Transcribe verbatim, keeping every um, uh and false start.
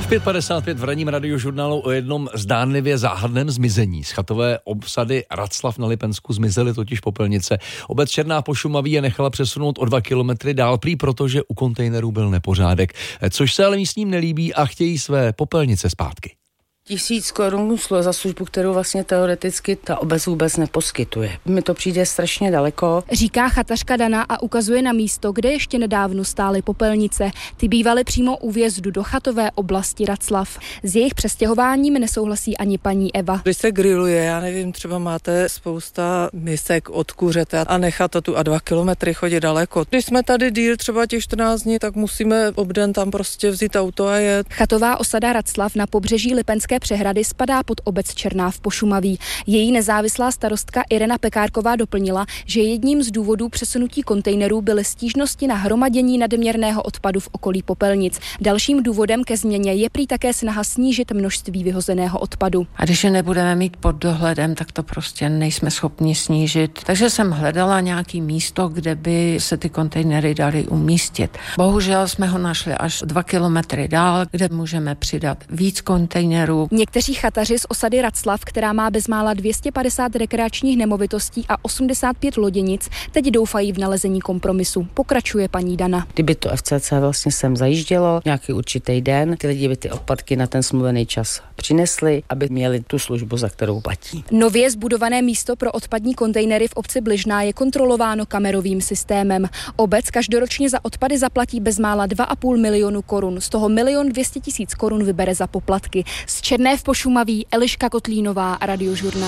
pět padesát pět v ranním radiožurnálu o jednom zdánlivě záhadném zmizení. Z chatové obsady Raclav na Lipensku zmizely totiž popelnice. Obec Černá Pošumaví je nechala přesunout o dva kilometry dál, prý protože u kontejnerů byl nepořádek. Což se ale místním nelíbí a chtějí své popelnice zpátky. Tisíc korun za službu, kterou vlastně teoreticky ta obec vůbec neposkytuje. Mi to přijde strašně daleko. Říká chatařka Dana a ukazuje na místo, kde ještě nedávno stály popelnice. Ty bývaly přímo u vjezdu do chatové oblasti Raclav. S jejich přestěhováním nesouhlasí ani paní Eva. Když se grilluje, já nevím, třeba máte spousta misek od kuřete a nechat to tu a dva kilometry chodit daleko. Když jsme tady díl třeba těch čtrnáct dní, tak musíme obden tam prostě vzít auto a jet. Chatová osada Raclav na pobřeží Lipenské přehrady spadá pod obec Černá v Pošumaví. Její nezávislá starostka Irena Pekárková doplnila, že jedním z důvodů přesunutí kontejnerů byly stížnosti na hromadění nadměrného odpadu v okolí popelnic. Dalším důvodem ke změně je prý také snaha snížit množství vyhozeného odpadu. A když je nebudeme mít pod dohledem, tak to prostě nejsme schopni snížit. Takže jsem hledala nějaký místo, kde by se ty kontejnery daly umístit. Bohužel jsme ho našli až dva kilometry dál, kde můžeme přidat víc kontejnerů. Někteří chataři z osady Raclav, která má bezmála dvě stě padesát rekreačních nemovitostí a osmdesát pět loděnic, teď doufají v nalezení kompromisu. Pokračuje paní Dana. Kdyby to F C C vlastně sem zajíždělo nějaký určitý den, ty lidi by ty odpadky na ten smluvený čas přinesli, aby měli tu službu, za kterou platí. Nově zbudované místo pro odpadní kontejnery v obci Bližná je kontrolováno kamerovým systémem. Obec každoročně za odpady zaplatí bezmála dva a půl milionu korun, z toho milion dvě stě tisíc korun vybere za poplatky. Z Černé v Pošumaví Eliška Kotlínová, Radiožurnál.